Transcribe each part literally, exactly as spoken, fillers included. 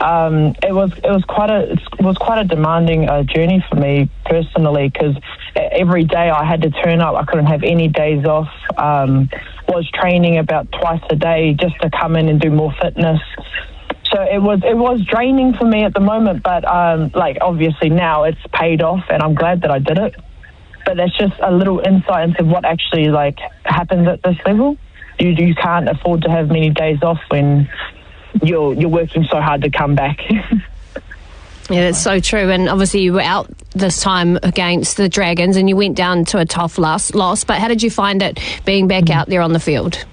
um, it was it was quite a it was quite a demanding uh, journey for me personally, because every day I had to turn up. I couldn't have any days off. Um, was training about twice a day just to come in and do more fitness. So it was it was draining for me at the moment, but um, like obviously now it's paid off, and I'm glad that I did it. But that's just a little insight into what actually like happens at this level. You you can't afford to have many days off when you're you're working so hard to come back. Yeah, that's so true. And obviously you were out this time against the Dragons and you went down to a tough loss. loss. But how did you find it being back out there on the field?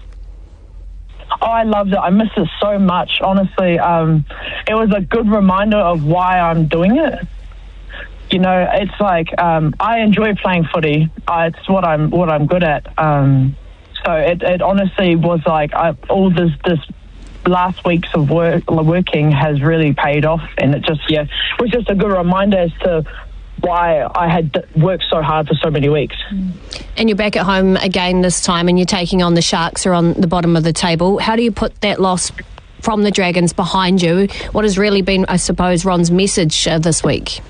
Oh, I loved it. I miss it so much, honestly. Um, it was a good reminder of why I'm doing it. You know, it's like um, I enjoy playing footy. Uh, it's what I'm what I'm good at. Um, so it, it honestly was like I, all this this last weeks of work working has really paid off, and it just yeah was just a good reminder as to why I had worked so hard for so many weeks. And you're back at home again this time, and you're taking on the Sharks, who are on the bottom of the table. How do you put that loss from the Dragons behind you? What has really been, I suppose, Ron's message uh, this week?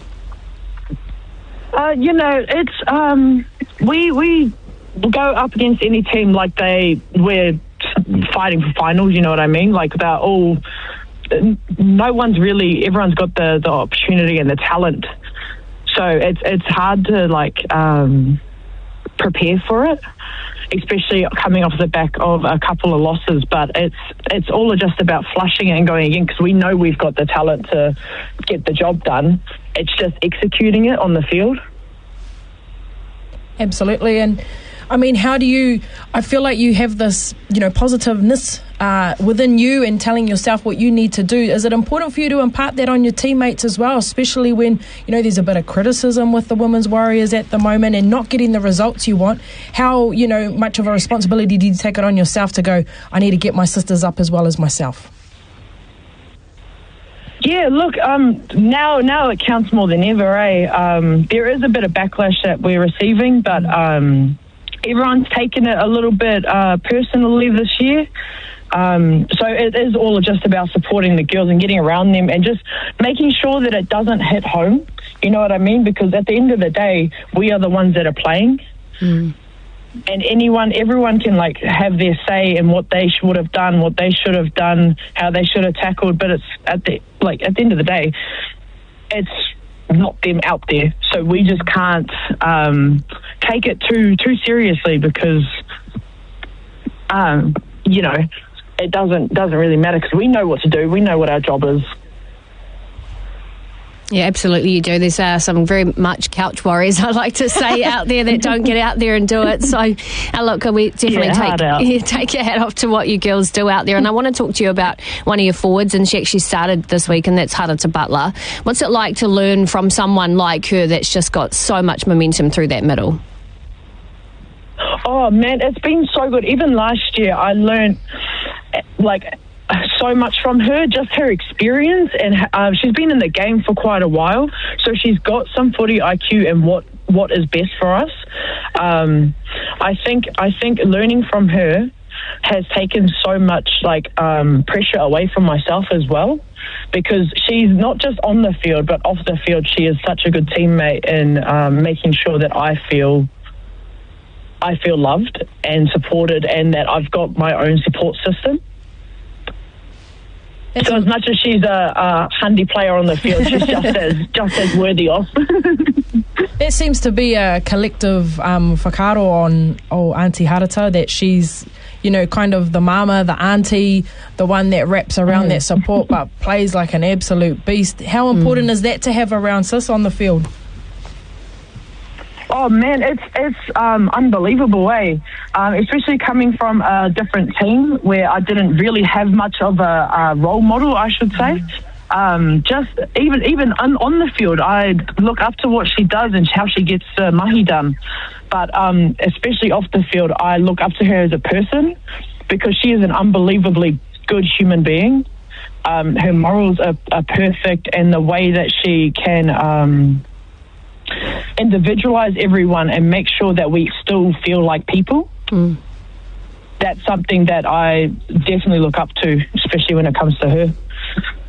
Uh, you know, it's um, we we go up against any team like they we're fighting for finals. You know what I mean? Like they're all. No one's really. Everyone's got the, the opportunity and the talent. So it's it's hard to like um, prepare for it, especially coming off the back of a couple of losses. But it's it's all just about flushing it and going again, because we know we've got the talent to get the job done. It's just executing it on the field. Absolutely. And I mean, how do you, I feel like you have this, you know, positiveness uh, within you and telling yourself what you need to do. Is it important for you to impart that on your teammates as well, especially when, you know, there's a bit of criticism with the Women's Warriors at the moment and not getting the results you want? How, you know, much of a responsibility do you take it on yourself to go, I need to get my sisters up as well as myself? Yeah, look, um, now now it counts more than ever, eh? Um, there is a bit of backlash that we're receiving, but um, everyone's taken it a little bit uh, personally this year. Um, so it is all just about supporting the girls and getting around them and just making sure that it doesn't hit home. You know what I mean? Because at the end of the day, we are the ones that are playing. Mm. And anyone, everyone can like have their say in what they would have done, what they should have done, how they should have tackled. But it's at the like at the end of the day, it's not them out there. So we just can't um, take it too too seriously, because um, you know it doesn't doesn't really matter, because we know what to do. We know what our job is. Yeah, absolutely you do. There's uh, some very much couch warriors, I like to say, out there that don't get out there and do it. So, uh, look, we definitely yeah, take, yeah, take your hat off to what you girls do out there. And I want to talk to you about one of your forwards, and she actually started this week, and that's Harata Butler. What's it like to learn from someone like her that's just got so much momentum through that middle? Oh, man, it's been so good. Even last year, I learned, like, so much from her, just her experience, and uh, she's been in the game for quite a while, so she's got some footy I Q and what what is best for us. Um, I think I think learning from her has taken so much like um, pressure away from myself as well, because she's not just on the field but off the field. She is such a good teammate in um, making sure that I feel I feel loved and supported, and that I've got my own support system. It's so as much as she's a, a handy player on the field, she's just as just as worthy of. There seems to be a collective um, whakaaro on oh, Auntie Harata, that she's, you know, kind of the mama, the auntie, the one that wraps around mm. that support but plays like an absolute beast. How important mm. is that to have around sis on the field? Oh man, it's it's um, unbelievable, eh? Um, especially coming from a different team where I didn't really have much of a, a role model, I should say. Um, just even even on, on the field, I look up to what she does and how she gets uh, mahi done. But um, especially off the field, I look up to her as a person, because she is an unbelievably good human being. Um, her morals are, are perfect, and the way that she can Um, individualize everyone and make sure that we still feel like people. Mm. That's something that I definitely look up to, especially when it comes to her.